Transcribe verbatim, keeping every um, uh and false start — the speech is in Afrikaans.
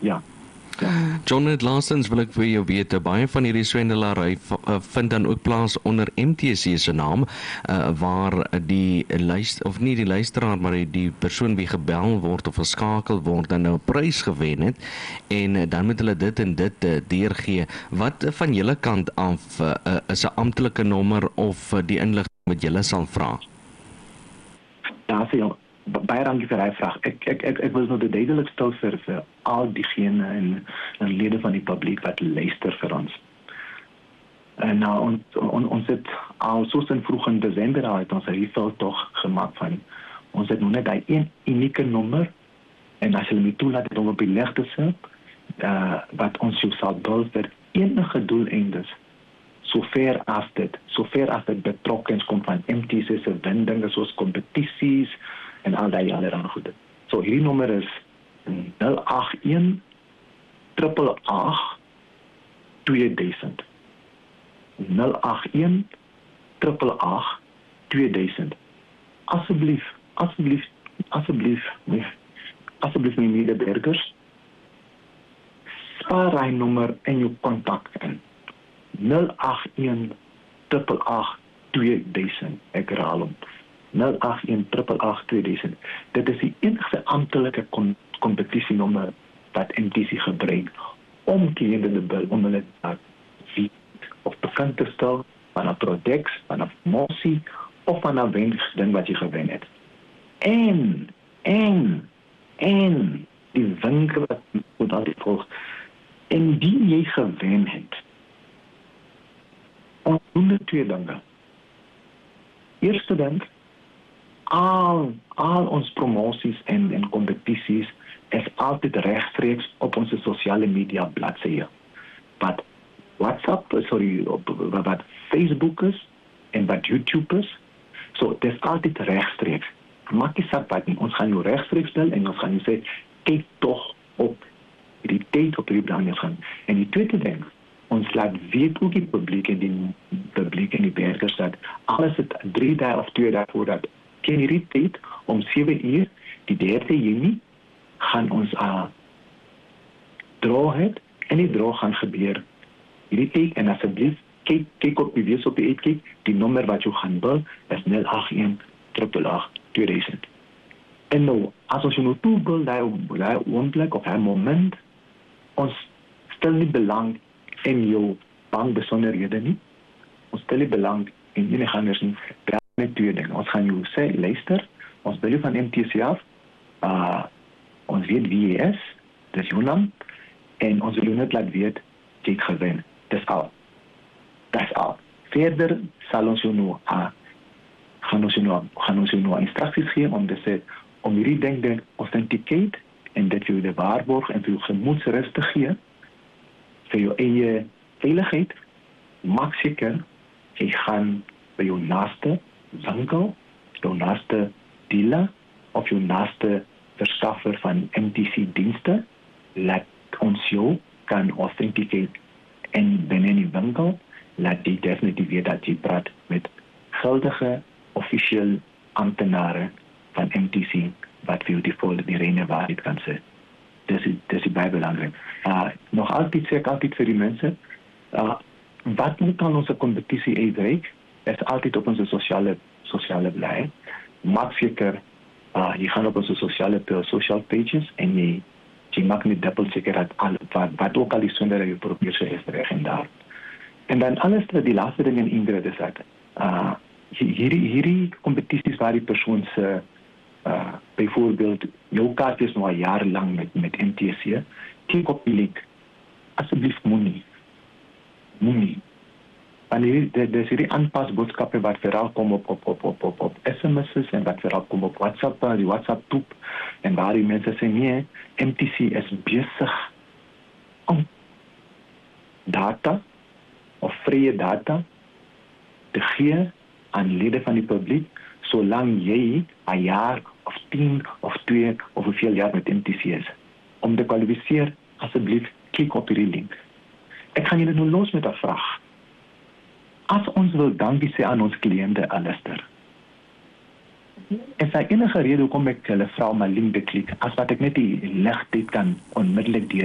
ja. Ja. John, het laastens wil ek vir jou weet, baie van hierdie swendelary vind dan ook plaas onder M T S C se naam, uh, waar die luister, of nie die luisteraar, maar die, die persoon wie gebel word of geskakel word, dan nou 'n prys gewen het, en uh, dan moet hulle dit en dit uh, deurgee. Wat uh, van julle kant af uh, uh, is 'n amptelike nommer of uh, die inligting wat julle sal vra? Ja, sien, baie dankie vir die vraag. Ek ek ek ek wil nou duidelik stel vir, vir al diegene en, en lede van die publiek wat luister vir ons. En nou ons on, ons het al soos in vroeg in Desember al het ons 'n reveldtog gemaak van ons het nou net daai een unieke nommer en as jy my toelaat om op die lig te sit, uh, wat ons jou sal bel vir enige doeleindes. Sover as dit, sover as dit betrokkens kom van M T C se wendinge soos kompetisies en al die allerlei goede. So hierdie nommer is nul agt een agt agt agt twee duisend. nul agt een agt agt agt twee duisend. Asseblief, asseblief, asseblief, asseblief my medeburgers, spaar hy nommer en jou kontak in. nul agt een agt agt agt twee duisend. Ek herhaal hom. nul agt een agt agt agt twee duisend. Dit is die enigste amptelike kon, kompetitienommer wat M T C gebruik om kliënte te bel om hulle te of bekend te stel van 'n produk, van 'n promosie of van 'n wending wat jy gewen het. En, en, en die winkel wat moet altyd volg. Indien jy gewen het, ons doen dit twee dinge. Eerste ding, al, al ons promosies en, en kompetisies is altyd rechtstreeks op onze sociale media bladsye. Wat WhatsApp, sorry, wat Facebook is en wat YouTube is. So, het is altijd rechtstreeks. Maak je saak wat nie. Ons gaan jou rechtstreeks bel en ons gaan jou sê, kyk toch op die tyd op die belangrijk gaan. En die tweede ding, ons laat weet ook die publiek en die publiek en die burgers dat alles het drie dae of twee dae voordat ken hierdie tyd om sewe uur die derde Junie gaan ons uh, draw het en die draw gaan gebeur hierdie tyd en asseblief kyk, kyk op die wees op die uitkyk, die nommer wat jy gaan bel is nul agt een agt agt agt twee duisend. En nou, as ons jy nou toebel die oomblik of die moment, ons stel nie belang in jou bankbesonderhede nie. Ons stel nie belang in enige anders nie. Bel met twee dinge. Ons gaan jou sê, luister, ons bel jou van M T C af, uh, ons weet wie jy is, dis jou naam, en ons wil jou net laat weet, jy het gewen. Dis al. Dis al. Verder sal ons jou nou, uh, gaan ons jou nou, gaan ons jou nou instructies gee om te sê, om hierdie ding ding authenticate en dit vir jou de waarborg en vir jou gemoedsrust te gee, vir jou eie veiligheid, maak seker, jy gaan by jou naaste winkel, jou naaste dealer, of jou naaste verskaffer van M T C dienste, laat ons jou kan authenticate en binne die winkel, laat jy definitief weet dat jy praat met geldige, officieel ambtenare van M T C, wat vir jou die volle die reine waarheid kan sê. Dis is baie belangrik. Uh, nog altyd sê ek altyd vir die mense, uh, wat moet aan onze competitie uitreik, is altyd op onze sociale, sociale blij. Maak zeker, uh, je gaat op onze sociale social pages en je, je maakt niet dubbel zeker dat al, wat, wat ook al is zonder je probeert ze is recht en daar. En dan alles, die laatste ding in Ingrid is dat, uh, hierdie, hierdie competities waar die persoon se Uh, bijvoorbeeld, jouw kaart is nog een jaar lang met, met M T S C. Kijk op die link. Alsjeblieft, moet niet. Moet niet. Want er is hierdie aanpasboodschappen wat vooral komen op, op, op, op, op, op S M S's en wat vooral komen op WhatsApp, die WhatsApp-toep. En waar die mensen zeggen, nee, M T C is bezig om data of vrije data te geven aan leden van die publiek, zolang jij een jaar of tien of twee of hoeveel jaar met M T C is. Om te kwalificeren, alsjeblieft, klik op die link. Ik ga jullie nu los met een vraag. Als ons wil dankie sê aan ons cliënte, Alistair, is daar enige rede hoekom ek hulle vra om 'n link te klik, as wat ek net die ligtyd kan onmiddellik